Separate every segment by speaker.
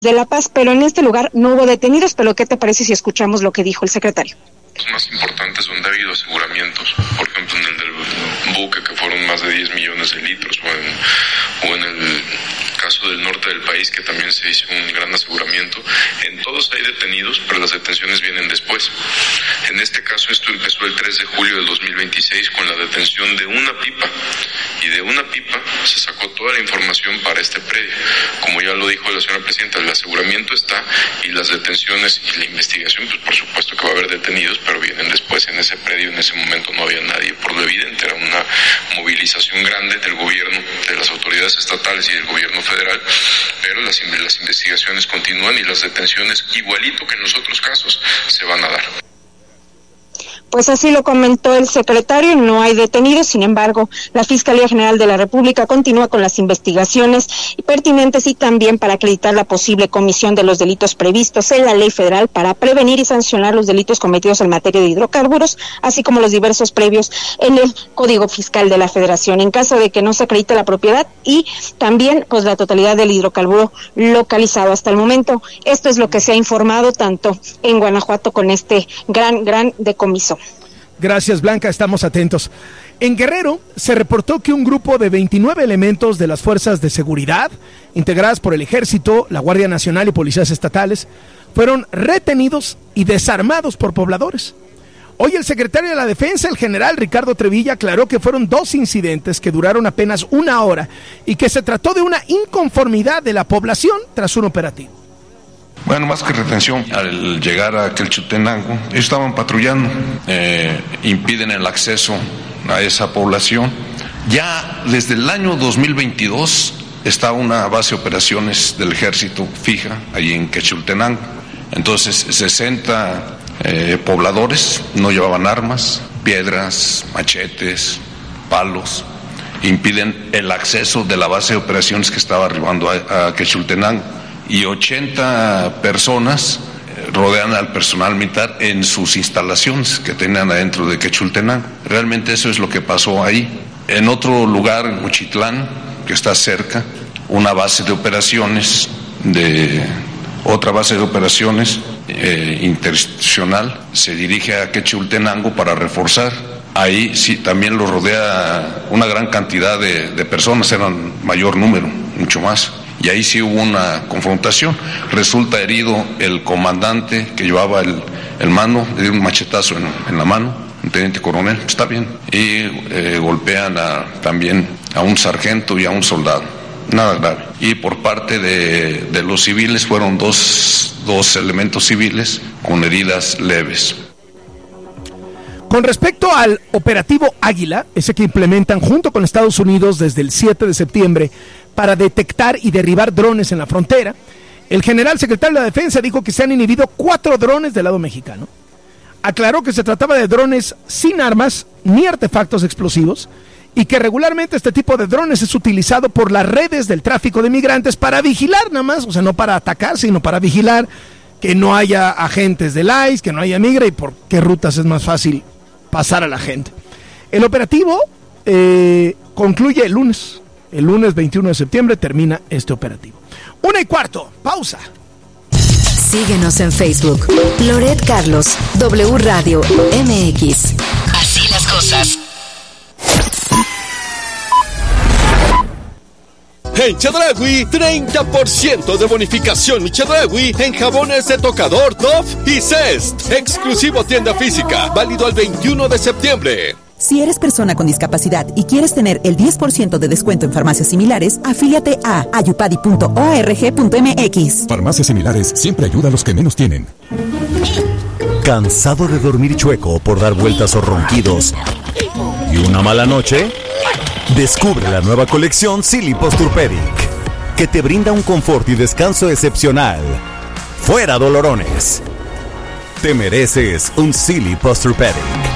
Speaker 1: de La Paz, pero en este lugar no hubo detenidos. Pero ¿qué te parece si escuchamos lo que dijo el secretario?
Speaker 2: Los más importantes donde ha habido aseguramientos, por ejemplo en el del buque, que fueron más de 10 millones de litros, o en el caso del norte del país, que también se hizo un gran aseguramiento. En todos hay detenidos, pero las detenciones vienen después. En este caso esto empezó el 3 de julio del 2026 con la detención de una pipa, y de una pipa se sacó toda la información para este predio. Como ya lo dijo la señora presidenta, el aseguramiento está, y las detenciones y la investigación, pues por supuesto que va a haber detenidos, pero vienen después. En ese predio en ese momento no había nadie, por lo evidente, era una movilización grande del gobierno, de las autoridades estatales y del gobierno federal, pero las investigaciones continúan y las detenciones, igualito que en los otros casos, se van a dar.
Speaker 1: Pues así lo comentó el secretario, no hay detenidos. Sin embargo, la Fiscalía General de la República continúa con las investigaciones pertinentes y también para acreditar la posible comisión de los delitos previstos en la ley federal para prevenir y sancionar los delitos cometidos en materia de hidrocarburos, así como los diversos previos en el Código Fiscal de la Federación, en caso de que no se acredite la propiedad y también pues la totalidad del hidrocarburo localizado hasta el momento. Esto es lo que se ha informado tanto en Guanajuato con este gran decomiso.
Speaker 3: Gracias, Blanca, estamos atentos. En Guerrero se reportó que un grupo de 29 elementos de las fuerzas de seguridad, integradas por el Ejército, la Guardia Nacional y policías estatales, fueron retenidos y desarmados por pobladores. Hoy el secretario de la Defensa, el general Ricardo Trevilla, aclaró que fueron 2 incidentes que duraron apenas 1 hora y que se trató de una inconformidad de la población tras un operativo.
Speaker 4: Bueno, más que retención, al llegar a Quechultenango, ellos estaban patrullando, impiden el acceso a esa población. Ya desde el año 2022 está una base de operaciones del ejército fija ahí en Quechultenango. Entonces 60 pobladores no llevaban armas, piedras, machetes, palos, impiden el acceso de la base de operaciones que estaba arribando a Quechultenango. Y 80 personas rodean al personal militar en sus instalaciones que tenían adentro de Quechultenango. Realmente eso es lo que pasó ahí. En otro lugar, en Uchitlán, que está cerca, otra base de operaciones interinstitucional se dirige a Quechultenango para reforzar. Ahí sí también lo rodea una gran cantidad de personas, eran mayor número, mucho más. Y ahí sí hubo una confrontación. Resulta herido el comandante que llevaba el mando, le dio un machetazo en la mano, un teniente coronel, está bien. Y golpean también a un sargento y a un soldado, nada grave. Y por parte de los civiles fueron dos elementos civiles con heridas leves.
Speaker 3: Con respecto al operativo Águila, ese que implementan junto con Estados Unidos desde el 7 de septiembre para detectar y derribar drones en la frontera, el general secretario de la Defensa dijo que se han inhibido 4 drones del lado mexicano. Aclaró que se trataba de drones sin armas ni artefactos explosivos y que regularmente este tipo de drones es utilizado por las redes del tráfico de migrantes para vigilar nada más, o sea, no para atacar, sino para vigilar que no haya agentes del ICE, que no haya migra y por qué rutas es más fácil pasar a la gente. El operativo concluye el lunes. El lunes 21 de septiembre termina este operativo. 1:15, pausa.
Speaker 5: Síguenos en Facebook. Loret Carlos, W Radio MX. Así las cosas.
Speaker 6: En Chedraui, 30% de bonificación Chedraui en jabones de tocador, Dove y Zest. Exclusivo tienda física, válido al 21 de septiembre.
Speaker 7: Si eres persona con discapacidad y quieres tener el 10% de descuento en farmacias similares, afíliate a ayupadi.org.mx.
Speaker 8: Farmacias similares siempre ayuda a los que menos tienen.
Speaker 9: ¿Cansado de dormir chueco por dar vueltas o ronquidos y una mala noche? Descubre la nueva colección Silly Posturepedic, que te brinda un confort y descanso excepcional. ¡Fuera dolorones! Te mereces un Silly Posturepedic.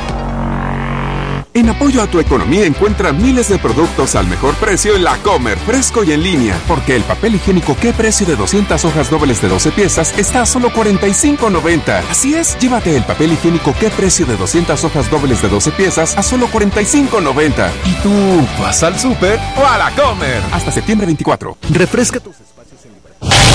Speaker 10: En apoyo a tu economía encuentra miles de productos al mejor precio en La Comer, fresco y en línea. Porque el papel higiénico ¿Qué precio de 200 hojas dobles de 12 piezas está a solo $45.90? Así es, llévate el papel higiénico ¿Qué precio de 200 hojas dobles de 12 piezas a solo $45.90? ¿Y tú vas al súper o a La Comer? Hasta septiembre 24.
Speaker 9: Refresca tus espacios en libertad.